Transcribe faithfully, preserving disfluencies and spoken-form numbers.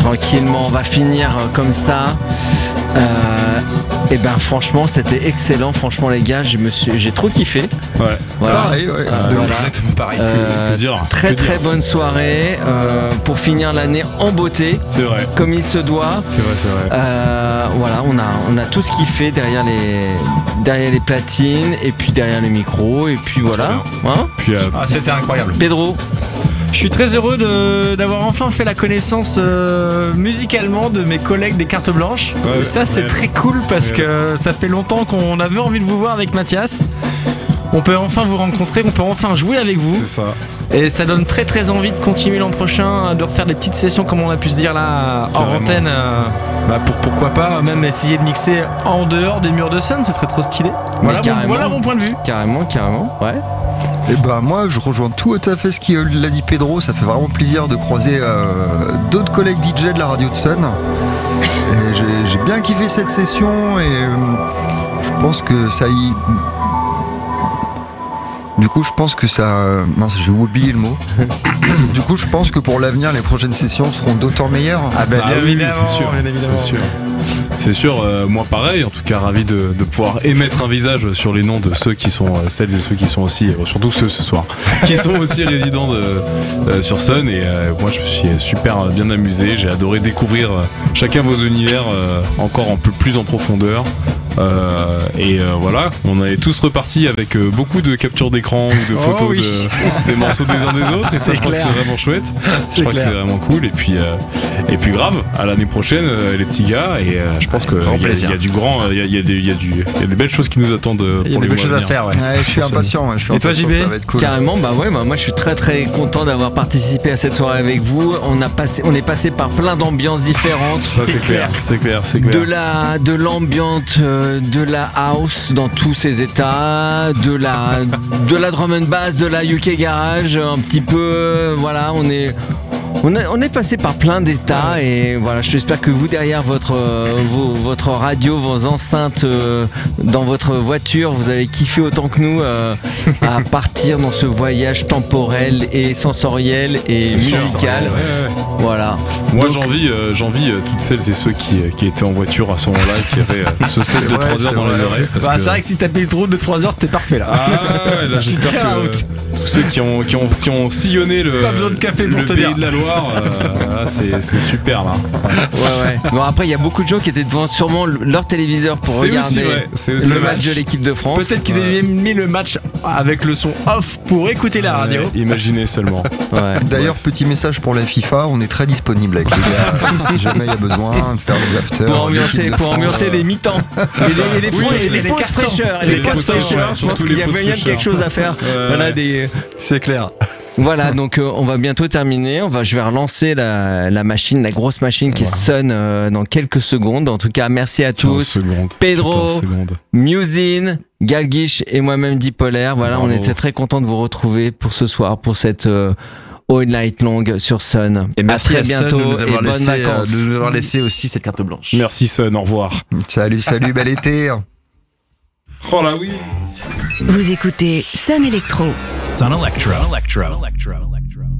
tranquillement, on va finir comme ça. Euh, et ben franchement c'était excellent, franchement les gars, je me suis, j'ai trop kiffé. Ouais. Voilà. Pareil, ouais. Euh, voilà. Exactement pareil. Euh, que dire, très que très dire. bonne soirée euh, pour finir l'année en beauté. C'est vrai. Comme il se doit. C'est vrai, c'est vrai. Euh, voilà, on a, on a tout ce qu'il fait derrière les, derrière les platines et puis derrière le micro et puis voilà. Hein Puis, euh, Ah, c'était incroyable. Pedro. Je suis très heureux de, d'avoir enfin fait la connaissance euh, musicalement de mes collègues des Cartes Blanches. Ouais, et ça, c'est ouais. très cool parce Ouais. que ça fait longtemps qu'on avait envie de vous voir avec Mathias. On peut enfin vous rencontrer, on peut enfin jouer avec vous. c'est ça. Et ça donne très très envie de continuer l'an prochain, de refaire des petites sessions comme on a pu se dire là hors Carrément. antenne. euh, bah pour pourquoi pas même essayer de mixer en dehors des murs de Sun, ce serait trop stylé. Voilà, mon, carrément. voilà mon point de vue. Carrément, carrément. Ouais. Et bah moi je rejoins tout à fait ce qu'a dit Pedro, ça fait vraiment plaisir de croiser euh, d'autres collègues D J de la radio de Sun. Et j'ai, j'ai bien kiffé cette session et euh, je pense que ça y... Du coup je pense que ça... Mince, j'ai oublié le mot. Du coup je pense que pour l'avenir les prochaines sessions seront d'autant meilleures. Ah bah Ah bien oui, évidemment, c'est sûr, bien évidemment. c'est sûr. C'est sûr, euh, moi pareil, en tout cas ravi de, de pouvoir émettre un visage sur les noms de ceux qui sont, euh, celles et ceux qui sont aussi, euh, surtout ceux ce soir, qui sont aussi résidents de, euh, sur Sun. Et euh, moi je me suis super bien amusé, j'ai adoré découvrir euh, chacun vos univers euh, encore un peu plus en profondeur. Euh, et euh, voilà, on est tous repartis avec euh, beaucoup de captures d'écran ou de Oh photos oui. de, des morceaux des uns des autres. Et ça, C'est je crois que clair. c'est vraiment chouette. Je C'est crois clair. que c'est vraiment cool. Et puis, euh, et puis grave, à l'année prochaine, euh, les petits gars. Et euh, je pense que Grand il y, a- plaisir. il y a du grand, il y a, il y a des, il y a du, il y a des belles choses qui nous attendent euh, Il y a pour des les belles mois choses à venir. faire, ouais. Ouais, je suis impatient, ouais, je suis Et toi, impatient, J B? ça va être cool. Carrément, bah ouais, bah moi je suis très très content d'avoir participé à cette soirée avec vous. On a passé, on est passé par plein d'ambiances différentes. Ça c'est clair, c'est clair, c'est clair. De la, de l'ambiance, euh, de la house dans tous ses états, de la, de la drum and bass, de la U K garage, un petit peu, euh, voilà, on est, on est, on est passé par plein d'états et voilà, j'espère que vous derrière votre, euh, vos- votre radio, vos enceintes, euh, dans votre voiture, vous avez kiffé autant que nous euh, à partir dans ce voyage temporel et sensoriel et C'est sûr, musical. ouais, ouais, ouais. Voilà. Moi Donc- j'envie, euh, j'envie euh, toutes celles et ceux qui, euh, qui étaient en voiture à ce moment-là, qui avaient euh, ce set C'est de vrai, trois heures c'est dans vrai. les oreilles. parce Bah, que- c'est vrai que si t'as payé le route de trois heures, c'était parfait là. Ah ouais, là j'espère tiens que la euh, route. tous ceux qui ont, qui ont, qui ont sillonné le, Pas besoin de café pour le te pays dire. de la Loire, euh, là, c'est, c'est super là. Ouais, ouais. Bon, après, il y a beaucoup de gens qui étaient devant sûrement leur téléviseur pour C'est regarder aussi vrai, c'est aussi le vrai. match de l'équipe de France. Peut-être qu'ils avaient mis le match avec le son off pour écouter la radio. Ouais, imaginez seulement. Ouais. D'ailleurs, petit message pour la FIFA, on est très disponible avec les gars. Si jamais il y a besoin de faire des afters. Pour ambiancer, l'équipe de pour France. ambiancer les mi-temps. Et les, et les, Oui, pauses- et et les les pauses cartons. fraîcheurs. Et Et les les pauses cartons, fraîcheurs. ouais, Je pense surtout qu'il y les a pauses moyen de quelque fraîcheurs. chose à faire. Ouais. Voilà, des... C'est clair. voilà, donc euh, on va bientôt terminer. On va, je vais relancer la, la machine, la grosse machine qui sonne euh, dans quelques secondes. En tout cas, merci à quinze tous. secondes. Pedro, quinze secondes. Musin, Galguiche et moi-même Dipolaire. Voilà, Bravo. on était très contents de vous retrouver pour ce soir, pour cette euh, All Night Long sur Sun. Et merci à à très Sun bientôt de nous avoir et bonnes laissé, euh, vacances. de nous avoir laissé aussi cette carte blanche. Merci Sun, au revoir. Salut, salut, bel été. Oh là oui. Vous écoutez Sun Electro. Sun Electro. Sun Electro.